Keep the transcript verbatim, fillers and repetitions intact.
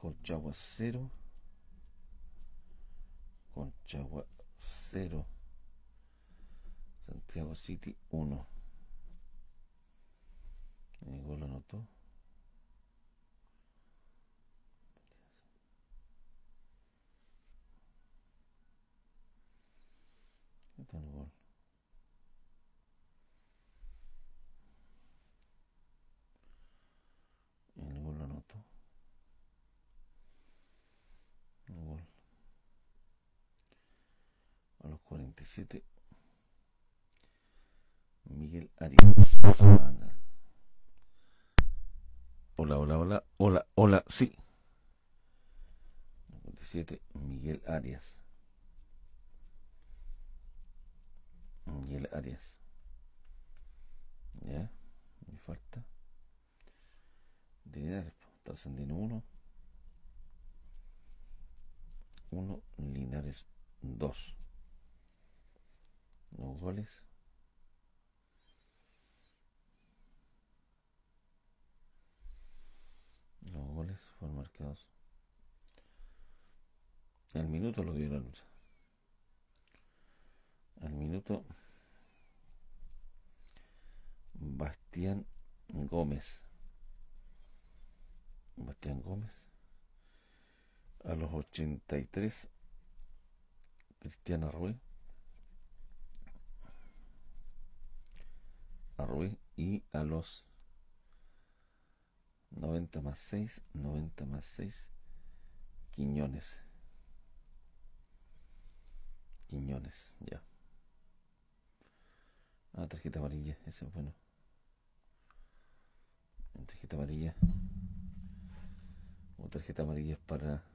Colchagua cero. Colchagua cero. Santiago City uno. El gol lo anotó. ¿Qué tal el gol? El gol lo anotó. El gol. A los cuarenta y siete. Miguel Arias. Anda. Hola, hola, hola, hola, hola, sí. cuarenta y siete, Miguel Arias. Miguel Arias. Ya, me falta. De Linares, Trasandino uno. uno, Linares dos. Los goles. Los goles fueron marcados. Al minuto lo dio la lucha. Al minuto. Bastián Gómez. Bastián Gómez. A los ochenta y tres. Cristian Arrué. Arrué. Y a los noventa más seis. noventa más seis. Quiñones. Quiñones, ya. Ah, tarjeta amarilla, ese es bueno. Tarjeta amarilla. O tarjeta amarilla es para